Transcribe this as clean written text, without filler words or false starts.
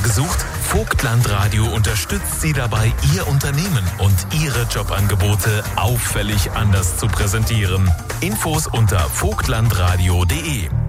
gesucht? Vogtland Radio unterstützt Sie dabei, Ihr Unternehmen und Ihre Jobangebote auffällig anders zu präsentieren. Infos unter vogtlandradio.de.